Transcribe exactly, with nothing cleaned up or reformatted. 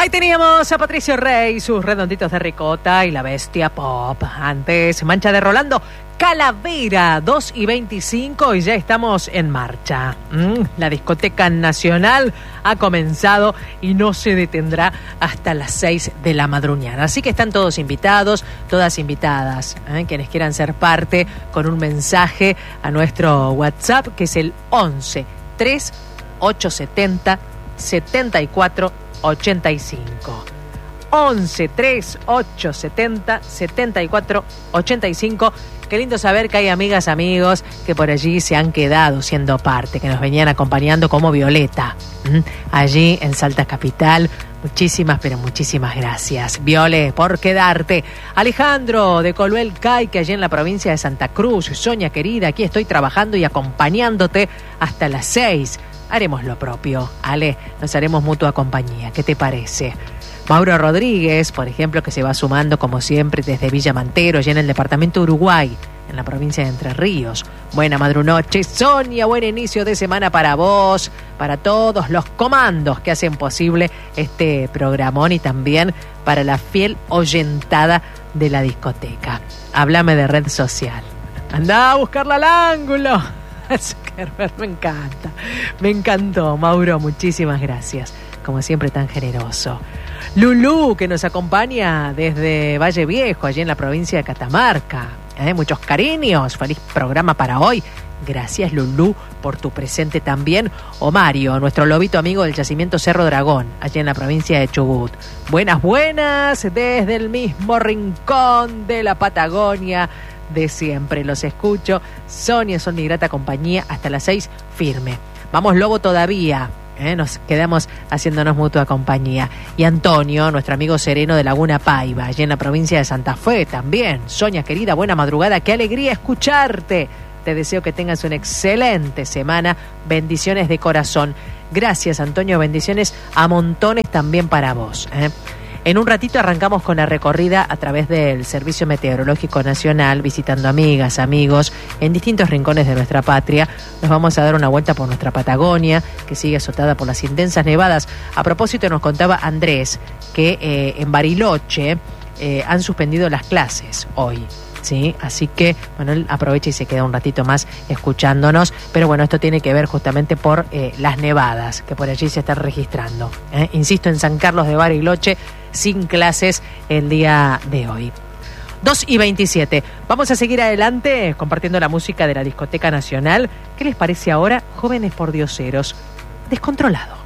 Ahí teníamos a Patricio Rey, sus redonditos de ricota y la bestia pop. Antes, Mancha de Rolando, Calavera, dos y veinticinco y ya estamos en marcha. Mm, la discoteca nacional ha comenzado y no se detendrá hasta las seis de la madrugada. Así que están todos invitados, todas invitadas, ¿eh? Quienes quieran ser parte, con un mensaje a nuestro WhatsApp, que es el once tres ocho setenta setenta y cuatro ochenta y cinco. once tres ocho setenta setenta y cuatro ochenta y cinco. Qué lindo saber que hay amigas, amigos que por allí se han quedado siendo parte, que nos venían acompañando como Violeta, ¿Mm? allí en Salta Capital. Muchísimas, pero muchísimas gracias, Viole, por quedarte. Alejandro de Coluel Caique, allí en la provincia de Santa Cruz. Sonia querida, aquí estoy trabajando y acompañándote hasta las seis. Haremos lo propio, Ale, nos haremos mutua compañía. ¿Qué te parece? Mauro Rodríguez, por ejemplo, que se va sumando como siempre desde Villa Mantero, allá en el departamento de Uruguay, en la provincia de Entre Ríos. Buena madrunoche, Sonia, buen inicio de semana para vos, para todos los comandos que hacen posible este programón y también para la fiel oyentada de la discoteca. Háblame de red social. Andá a buscarla al ángulo. Me encanta, me encantó, Mauro, muchísimas gracias, como siempre tan generoso. Lulú, que nos acompaña desde Valle Viejo, allí en la provincia de Catamarca. ¿Eh? Muchos cariños, feliz programa para hoy. Gracias, Lulú, por tu presente también. O Mario, nuestro lobito amigo del yacimiento Cerro Dragón, allí en la provincia de Chubut. Buenas, buenas, desde el mismo rincón de la Patagonia de siempre. Los escucho. Sonia, son mi grata compañía hasta las seis, firme. Vamos, Lobo, todavía. ¿Eh? Nos quedamos haciéndonos mutua compañía. Y Antonio, nuestro amigo sereno de Laguna Paiva, allí en la provincia de Santa Fe también. Sonia querida, buena madrugada, qué alegría escucharte. Te deseo que tengas una excelente semana. Bendiciones de corazón. Gracias, Antonio, bendiciones a montones también para vos, ¿eh? En un ratito arrancamos con la recorrida a través del Servicio Meteorológico Nacional, visitando amigas, amigos en distintos rincones de nuestra patria. Nos vamos a dar una vuelta por nuestra Patagonia, que sigue azotada por las intensas nevadas. A propósito, nos contaba Andrés que eh, en Bariloche eh, han suspendido las clases hoy. Sí, así que, bueno, él aprovecha y se queda un ratito más escuchándonos, pero bueno, esto tiene que ver justamente por eh, las nevadas que por allí se están registrando. ¿eh? Insisto, en San Carlos de Bariloche, sin clases el día de hoy. dos y veintisiete. Vamos a seguir adelante compartiendo la música de la Discoteca Nacional. ¿Qué les parece ahora? Jóvenes Pordioseros, Descontrolado.